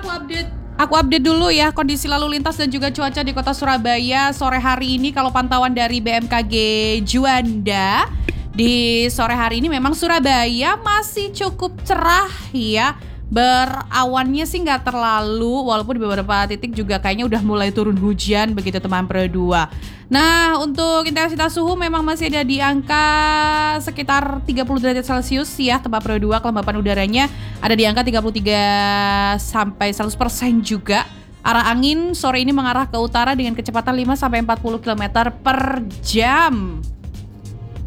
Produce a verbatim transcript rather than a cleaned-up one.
aku update Aku update dulu ya kondisi lalu lintas dan juga cuaca di kota Surabaya sore hari ini. Kalau pantauan dari B M K G Juanda, di sore hari ini memang Surabaya masih cukup cerah ya. Berawannya sih nggak terlalu, walaupun di beberapa titik juga kayaknya udah mulai turun hujan begitu teman Pro dua. Nah, untuk intensitas suhu memang masih ada di angka sekitar tiga puluh derajat Celcius ya teman Pro dua. Kelembapan udaranya ada di angka tiga puluh tiga sampai seratus persen juga. Arah angin sore ini mengarah ke utara dengan kecepatan lima sampai empat puluh kilometer per jam.